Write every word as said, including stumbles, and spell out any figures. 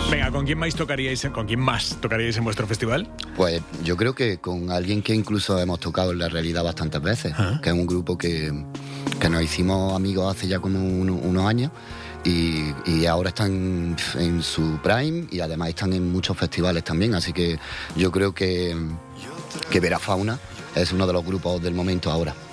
Venga, ¿con quién más tocaríais, con quién más tocaríais en vuestro festival? Pues yo creo que con alguien que incluso hemos tocado en la realidad bastantes veces, ¿Ah? que es un grupo que, que nos hicimos amigos hace ya como un, unos años y, y ahora están en su prime y además están en muchos festivales también, así que yo creo que, que Vera Fauna es uno de los grupos del momento ahora.